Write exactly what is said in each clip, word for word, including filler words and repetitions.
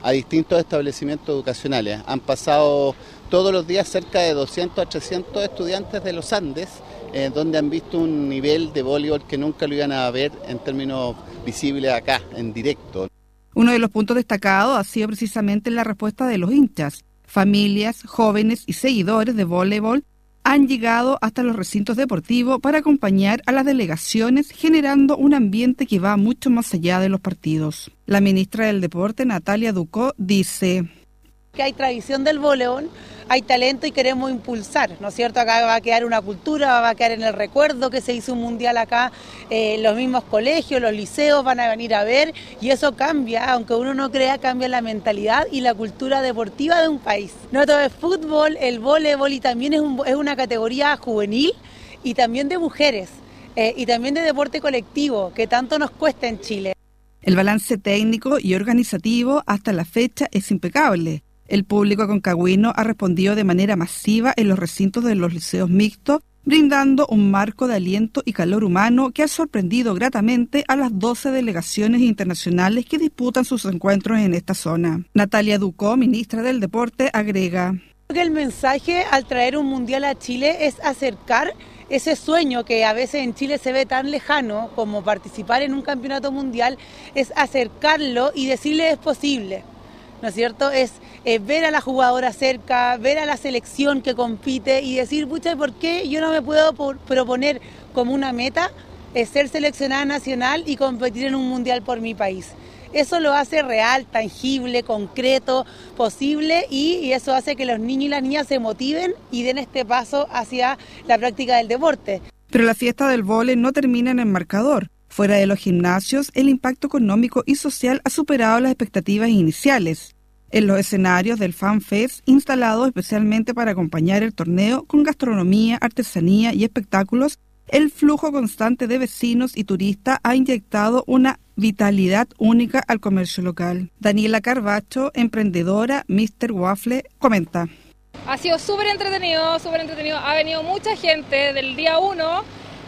a distintos establecimientos educacionales. Han pasado todos los días cerca de doscientos a trescientos estudiantes de los Andes, eh, donde han visto un nivel de voleibol que nunca lo iban a ver en términos visibles acá, en directo. Uno de los puntos destacados ha sido precisamente la respuesta de los hinchas. Familias, jóvenes y seguidores de voleibol han llegado hasta los recintos deportivos para acompañar a las delegaciones, generando un ambiente que va mucho más allá de los partidos. La ministra del Deporte, Natalia Ducó, dice que hay tradición del voleibol, hay talento y queremos impulsar, ¿no es cierto? Acá va a quedar una cultura, va a quedar en el recuerdo que se hizo un mundial acá, eh, los mismos colegios, los liceos van a venir a ver y eso cambia, aunque uno no crea, cambia la mentalidad y la cultura deportiva de un país. No todo es fútbol, el voleibol y también es, un, es una categoría juvenil y también de mujeres eh, y también de deporte colectivo que tanto nos cuesta en Chile. El balance técnico y organizativo hasta la fecha es impecable. El público aconcagüino ha respondido de manera masiva en los recintos de los liceos mixtos, brindando un marco de aliento y calor humano que ha sorprendido gratamente a las doce delegaciones internacionales que disputan sus encuentros en esta zona. Natalia Ducó, ministra del Deporte, agrega: el mensaje al traer un mundial a Chile es acercar ese sueño que a veces en Chile se ve tan lejano como participar en un campeonato mundial, es acercarlo y decirle es posible. ¿No es cierto? Es eh, ver a la jugadora cerca, ver a la selección que compite y decir, pucha, ¿por qué yo no me puedo por, proponer como una meta eh, ser seleccionada nacional y competir en un mundial por mi país? Eso lo hace real, tangible, concreto, posible y, y eso hace que los niños y las niñas se motiven y den este paso hacia la práctica del deporte. Pero la fiesta del vóley no termina en el marcador. Fuera de los gimnasios, el impacto económico y social ha superado las expectativas iniciales. En los escenarios del Fan Fest, instalados especialmente para acompañar el torneo con gastronomía, artesanía y espectáculos, el flujo constante de vecinos y turistas ha inyectado una vitalidad única al comercio local. Daniela Carbacho, emprendedora míster Waffle, comenta: ha sido súper entretenido, súper entretenido. Ha venido mucha gente del día uno.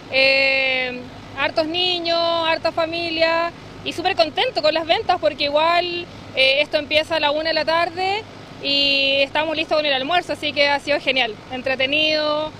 Eh... hartos niños, harta familia y súper contento con las ventas porque igual eh, esto empieza a la una de la tarde y estamos listos con el almuerzo, así que ha sido genial, entretenido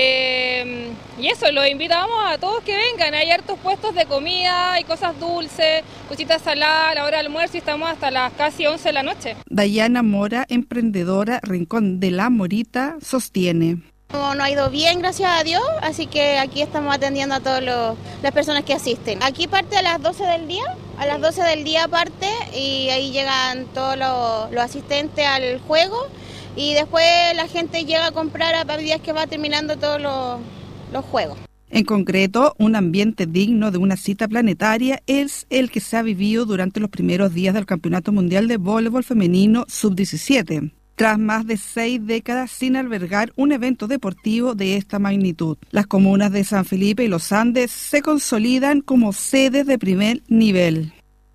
eh, y eso, los invitamos a todos que vengan, hay hartos puestos de comida, hay cosas dulces, cositas saladas a la hora del almuerzo y estamos hasta las casi once de la noche. Dayana Mora, emprendedora Rincón de la Morita, sostiene: No, no ha ido bien, gracias a Dios, así que aquí estamos atendiendo a todas las personas que asisten. Aquí parte a las doce del día, a las doce del día parte y ahí llegan todos los, los asistentes al juego y después la gente llega a comprar a medida que va terminando todos los, los juegos. En concreto, un ambiente digno de una cita planetaria es el que se ha vivido durante los primeros días del Campeonato Mundial de Voleibol Femenino sub diecisiete. Tras más de seis décadas sin albergar un evento deportivo de esta magnitud, las comunas de San Felipe y Los Andes se consolidan como sedes de primer nivel.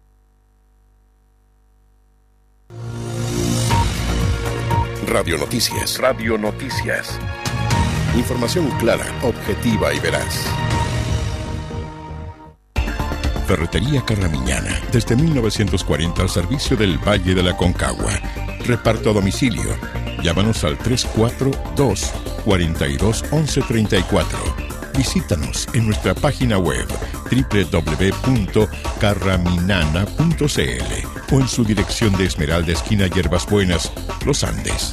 Radio Noticias. Radio Noticias. Información clara, objetiva y veraz. Ferretería Carramiñana, desde mil novecientos cuarenta al servicio del Valle de la Aconcagua. Reparto a domicilio. Llámanos al tres cuatro dos, cuatro dos, once treinta y cuatro. Visítanos en nuestra página web doble u doble u doble u punto carraminana punto c l o en su dirección de Esmeralda, esquina Hierbas Buenas, Los Andes.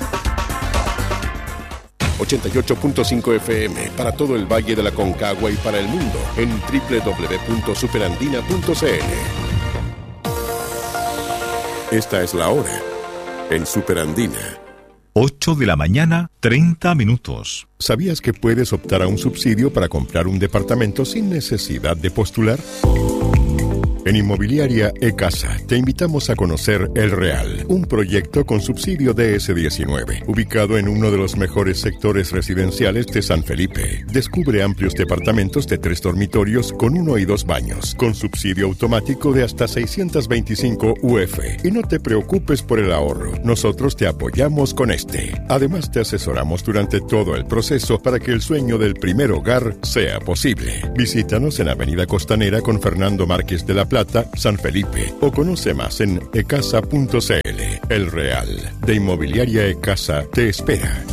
ochenta y ocho punto cinco F M para todo el Valle de la Aconcagua y para el mundo en doble u doble u doble u punto superandina punto c l. Esta es la hora en Superandina. ocho de la mañana, treinta minutos. ¿Sabías que puedes optar a un subsidio para comprar un departamento sin necesidad de postular? En Inmobiliaria E-Casa te invitamos a conocer El Real, un proyecto con subsidio D S diecinueve, ubicado en uno de los mejores sectores residenciales de San Felipe. Descubre amplios departamentos de tres dormitorios con uno y dos baños, con subsidio automático de hasta seiscientos veinticinco U F. Y no te preocupes por el ahorro, nosotros te apoyamos con este. Además te asesoramos durante todo el proceso para que el sueño del primer hogar sea posible. Visítanos en Avenida Costanera con Fernando Márquez de la Plata, San Felipe. O conoce más en ecasa punto cl. El Real de Inmobiliaria Ecasa te espera.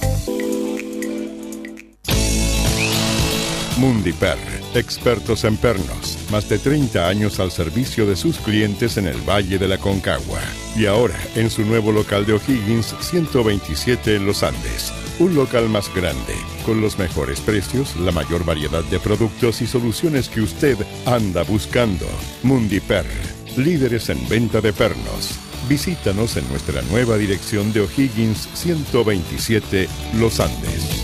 Mundiper, expertos en pernos, más de treinta años al servicio de sus clientes en el Valle de la Concagua. Y ahora en su nuevo local de O'Higgins ciento veintisiete en Los Andes. Un local más grande, con los mejores precios, la mayor variedad de productos y soluciones que usted anda buscando. Mundiper, líderes en venta de pernos. Visítanos en nuestra nueva dirección de O'Higgins ciento veintisiete, Los Andes.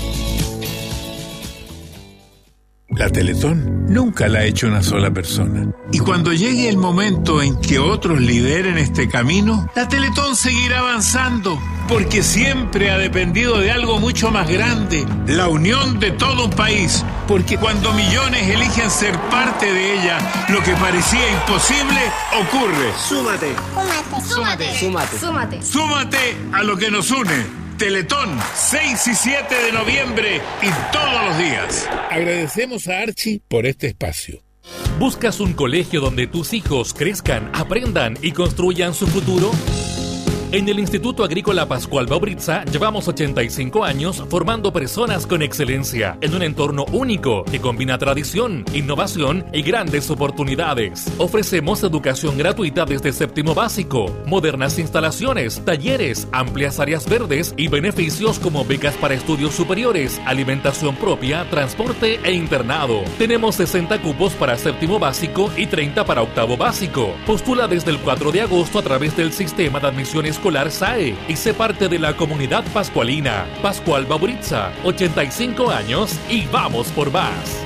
La Teletón nunca la ha hecho una sola persona. Y cuando llegue el momento en que otros lideren este camino, la Teletón seguirá avanzando, porque siempre ha dependido de algo mucho más grande, la unión de todo un país. Porque cuando millones eligen ser parte de ella, lo que parecía imposible ocurre. Súmate. Súmate. Súmate. Súmate. Súmate. Súmate a lo que nos une. Teletón, seis y siete de noviembre y todos los días. Agradecemos a Archie por este espacio. ¿Buscas un colegio donde tus hijos crezcan, aprendan y construyan su futuro? En el Instituto Agrícola Pascual Baubritza llevamos ochenta y cinco años formando personas con excelencia en un entorno único que combina tradición, innovación y grandes oportunidades. Ofrecemos educación gratuita desde séptimo básico, modernas instalaciones, talleres, amplias áreas verdes y beneficios como becas para estudios superiores, alimentación propia, transporte e internado. Tenemos sesenta cupos para séptimo básico y treinta para octavo básico. Postula desde el cuatro de agosto a través del sistema de admisión escolar S A E y sé parte de la comunidad pascualina. Pascual Baubritza, ochenta y cinco años y vamos por más.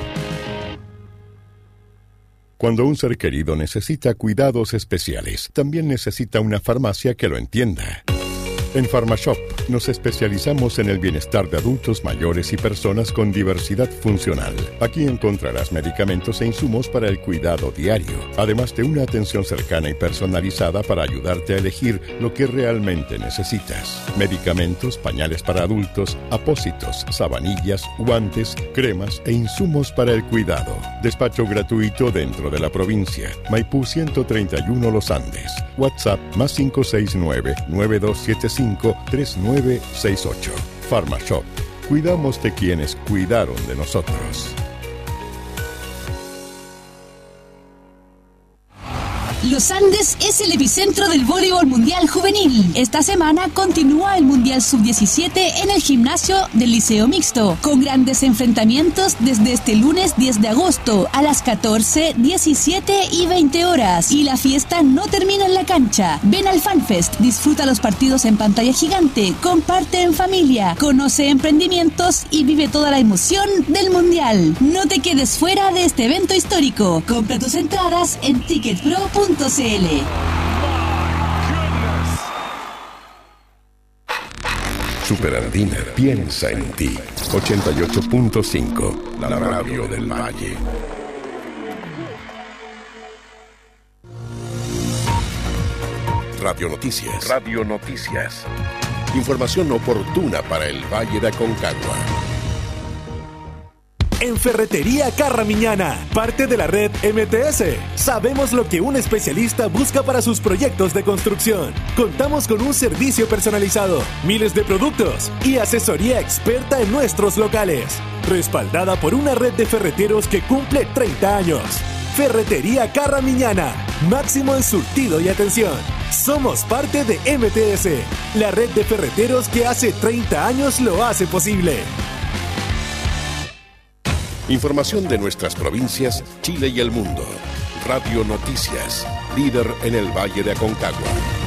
Cuando un ser querido necesita cuidados especiales, también necesita una farmacia que lo entienda. En PharmaShop nos especializamos en el bienestar de adultos mayores y personas con diversidad funcional. Aquí encontrarás medicamentos e insumos para el cuidado diario, además de una atención cercana y personalizada para ayudarte a elegir lo que realmente necesitas. Medicamentos, pañales para adultos, apósitos, sabanillas, guantes, cremas e insumos para el cuidado. Despacho gratuito dentro de la provincia. Maipú ciento treinta y uno Los Andes. WhatsApp más cinco seis nueve, nueve dos siete cinco, tres nueve seis ocho. PharmaShop. Cuidamos de quienes cuidaron de nosotros. Los Andes es el epicentro del voleibol mundial juvenil. Esta semana continúa el Mundial sub diecisiete en el gimnasio del Liceo Mixto, con grandes enfrentamientos desde este lunes diez de agosto a las catorce, diecisiete y veinte horas. Y la fiesta no termina en la cancha. Ven al FanFest, disfruta los partidos en pantalla gigante, comparte en familia, conoce emprendimientos y vive toda la emoción del Mundial. No te quedes fuera de este evento histórico. Compra tus entradas en ticket pro punto cl. Superandina piensa en ti. ochenta y ocho punto cinco, la radio del Valle. Radio Noticias. Radio Noticias. Información oportuna para el Valle de Aconcagua. En Ferretería Carramiñana, parte de la red M T S. Sabemos lo que un especialista busca para sus proyectos de construcción. Contamos con un servicio personalizado, miles de productos y asesoría experta en nuestros locales. Respaldada por una red de ferreteros que cumple treinta años. Ferretería Carramiñana, máximo en surtido y atención. Somos parte de M T S, la red de ferreteros que hace treinta años lo hace posible. Información de nuestras provincias, Chile y el mundo. Radio Noticias, líder en el Valle de Aconcagua.